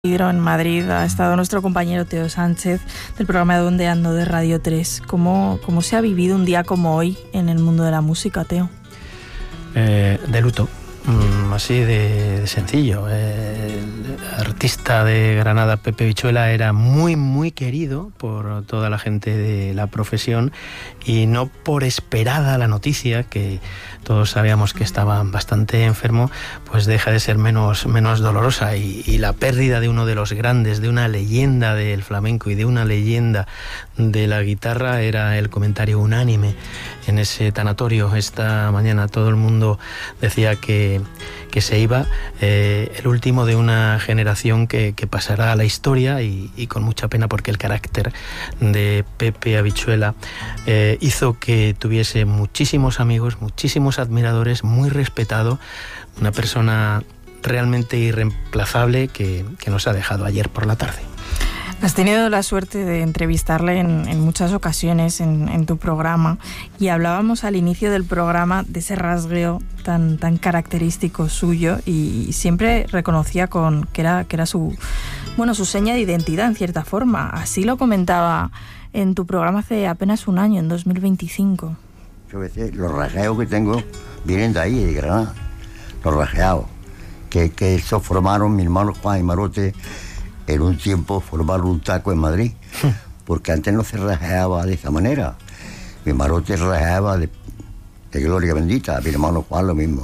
En Madrid ha estado nuestro compañero Teo Sánchez del programa Dondeando de Radio 3. ¿Cómo se ha vivido un día como hoy en el mundo de la música, Teo? De luto, así de sencillo. El artista de Granada, Pepe Avichuela, era muy querido por toda la gente de la profesión, y no por esperada la noticia, que todos sabíamos que estaba bastante enfermo, pues deja de ser menos dolorosa, y la pérdida de uno de los grandes, de una leyenda del flamenco y de una leyenda de la guitarra, era el comentario unánime en ese tanatorio. Esta mañana todo el mundo decía que se iba, el último de una generación que pasará a la historia, y con mucha pena, porque el carácter de Pepe Avichuela hizo que tuviese muchísimos amigos, muchísimos admiradores, muy respetado, una persona realmente irreemplazable que nos ha dejado ayer por la tarde. Has tenido la suerte de entrevistarle en muchas ocasiones en tu programa, y hablábamos al inicio del programa de ese rasgueo tan característico suyo, y siempre reconocía que era su seña de identidad, en cierta forma. Así lo comentaba en tu programa hace apenas un año, en 2025. Yo a veces los rasgueos que tengo vienen de ahí, de Granada, los rasgueos que esos formaron mi hermano Juan y Marote. En un tiempo formaron un taco en Madrid, porque antes no se rajeaba de esa manera. Mi Marote rajeaba de Gloria Bendita, mi hermano Juan lo mismo.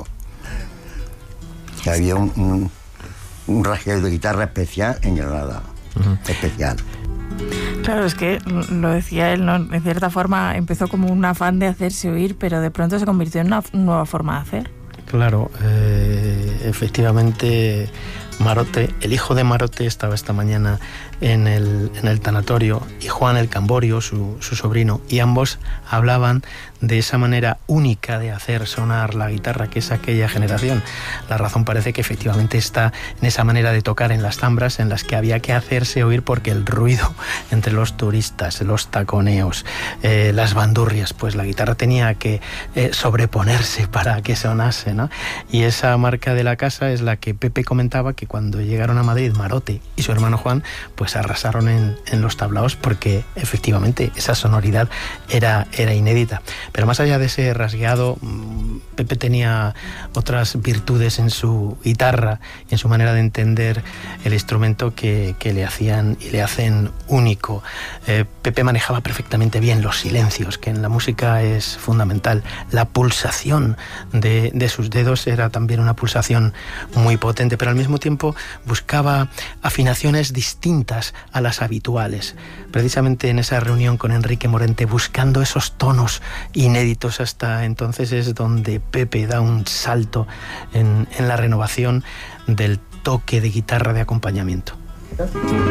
Que había un rajeo de guitarra especial en Granada, especial. Claro, es que lo decía él, ¿no? En cierta forma empezó como un afán de hacerse oír, pero de pronto se convirtió en una nueva forma de hacer. Claro, efectivamente, Marote, el hijo de Marote, estaba esta mañana en el tanatorio, y Juan el Camborio, su sobrino, y ambos hablaban de esa manera única de hacer sonar la guitarra, que es aquella generación. La razón parece que efectivamente está en esa manera de tocar en las zambras, en las que había que hacerse oír, porque el ruido entre los turistas, los taconeos, las bandurrias, pues la guitarra tenía que sobreponerse para que sonase, ¿no? Y esa marca de la casa es la que Pepe comentaba, que cuando llegaron a Madrid Marote y su hermano Juan, pues arrasaron en los tablaos, porque efectivamente esa sonoridad era inédita. Pero más allá de ese rasgueado, Pepe tenía otras virtudes en su guitarra y en su manera de entender el instrumento que le hacían y le hacen único. Pepe manejaba perfectamente bien los silencios, que en la música es fundamental. La pulsación de sus dedos era también una pulsación muy potente, pero al mismo tiempo buscaba afinaciones distintas a las habituales. Precisamente en esa reunión con Enrique Morente, buscando esos tonos inéditos hasta entonces, es donde Pepe da un salto en la renovación del toque de guitarra de acompañamiento.